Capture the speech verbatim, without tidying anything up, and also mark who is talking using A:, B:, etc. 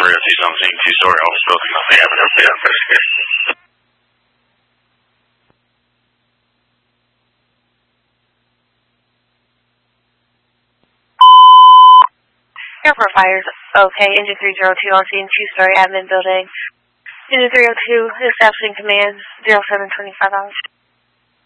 A: three oh two on scene, two-story office building, nothing evident for the investigation.
B: Airport fires. Okay, engine three oh two on scene, two-story admin building. Engine three oh two, establishing command, zero seven twenty-five hours.